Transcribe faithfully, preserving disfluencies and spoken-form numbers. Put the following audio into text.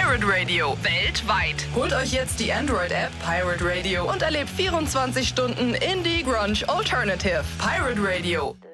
Pirate Radio weltweit. Holt euch jetzt die Android-App Pirate Radio und erlebt vierundzwanzig Stunden Indie Grunge Alternative. Pirate Radio.